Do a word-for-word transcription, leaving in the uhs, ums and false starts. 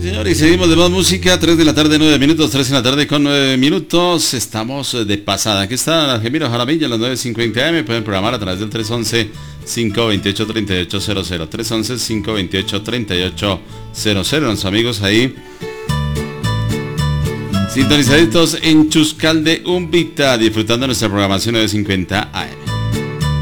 señor, y seguimos de más música, tres de la tarde, nueve minutos, tres de la tarde con nueve minutos, estamos de pasada. Aquí está Gemiro Jaramillo a las nueve cincuenta a eme, pueden programar a través del tres once, cinco veintiocho, treinta y ocho cero cero, tres once, cinco veintiocho, treinta y ocho cero cero, los amigos ahí sintonizaditos en Chuscal de Umbita, disfrutando nuestra programación nueve cincuenta a eme.